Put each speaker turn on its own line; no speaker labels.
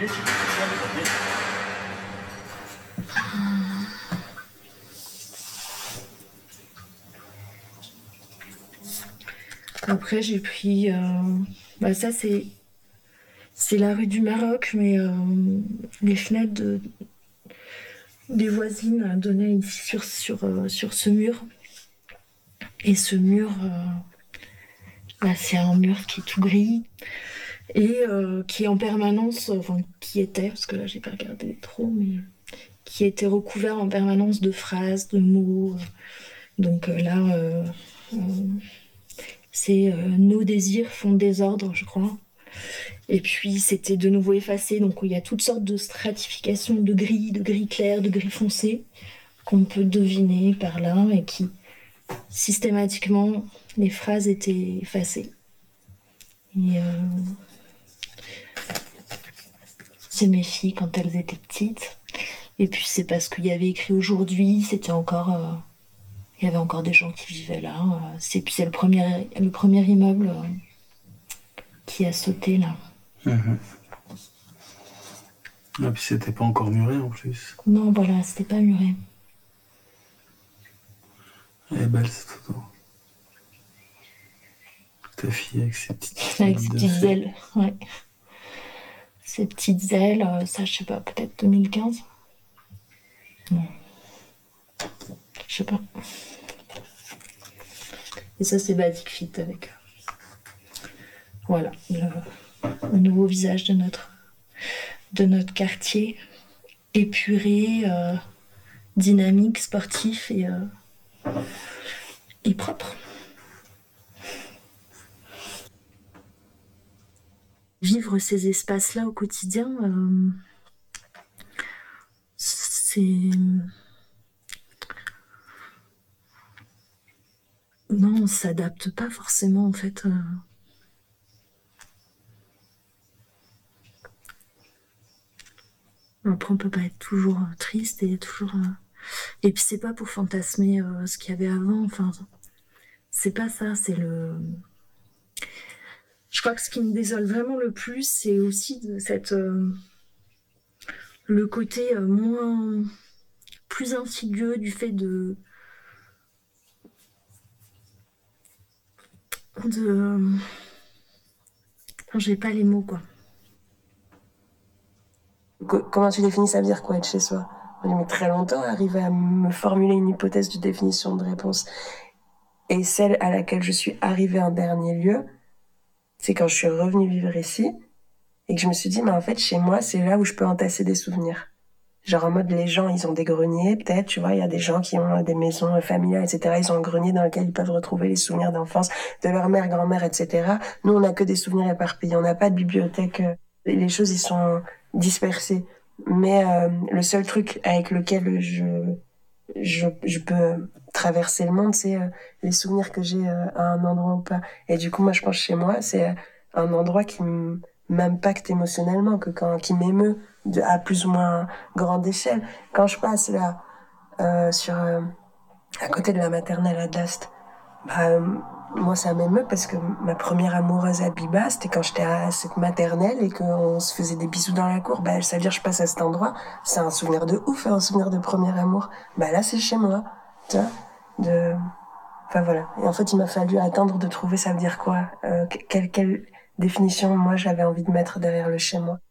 Après, j'ai pris... ça, c'est la rue du Maroc, mais les fenêtres des voisines donnaient ici sur ce mur. Et ce mur, c'est un mur qui est tout gris et qui est en permanence, qui était, parce que là, j'ai pas regardé trop, mais qui était recouvert en permanence de phrases, de mots. Donc là, c'est nos désirs font désordre, je crois. Et puis c'était de nouveau effacé, donc il y a toutes sortes de stratifications de gris clair, de gris foncé, qu'on peut deviner par là, et qui, systématiquement, les phrases étaient effacées. Et c'est mes filles quand elles étaient petites. Et puis c'est parce qu'il y avait écrit aujourd'hui, c'était encore... il y avait encore des gens qui vivaient là. C'est le premier immeuble qui a sauté là.
Mmh. Et puis c'était pas encore muré en plus.
Non, voilà, c'était pas muré.
Elle est belle cette photo. Ta fille avec ses petites
Avec ses petites ailes, ouais. Ces petites ailes, ça je sais pas, peut-être 2015. Non. Je sais pas. Et ça c'est Batik Fit avec... Voilà, le nouveau visage de notre quartier. Épuré, dynamique, sportif et propre. Vivre ces espaces-là au quotidien, c'est... Non, on s'adapte pas forcément en fait. Après, on peut pas être toujours triste et toujours... Et puis c'est pas pour fantasmer ce qu'il y avait avant, enfin... C'est pas ça, c'est le... Je crois que ce qui me désole vraiment le plus, c'est aussi le côté plus insidieux du fait de j'ai pas les mots, quoi.
Comment tu définis, ça veut dire quoi être chez soi? J'ai mis très longtemps à arriver à me formuler une hypothèse de définition de réponse. Et celle à laquelle je suis arrivée en dernier lieu, c'est quand je suis revenue vivre ici et que je me suis dit, mais en fait, chez moi, c'est là où je peux entasser des souvenirs. Genre en mode, les gens, ils ont des greniers, peut-être, tu vois, il y a des gens qui ont des maisons familiales, etc. Ils ont un grenier dans lequel ils peuvent retrouver les souvenirs d'enfance de leur mère, grand-mère, etc. Nous, on n'a que des souvenirs éparpillés. On n'a pas de bibliothèque. Les choses, ils sont dispersées. Mais le seul truc avec lequel je peux traverser le monde, c'est les souvenirs que j'ai à un endroit ou pas. Et du coup, moi, je pense chez moi, c'est un endroit qui m'impacte émotionnellement, qui m'émeut à plus ou moins grande échelle. Quand je passe là, à côté de la maternelle à Dast, moi ça m'émeut parce que ma première amoureuse à Biba, c'était quand j'étais à cette maternelle et qu'on se faisait des bisous dans la cour. Ça veut dire que je passe à cet endroit, c'est un souvenir de ouf, un souvenir de premier amour. Là c'est chez moi, tu vois, enfin voilà. Et en fait il m'a fallu attendre de trouver ça veut dire quoi, quelle définition moi j'avais envie de mettre derrière le chez moi.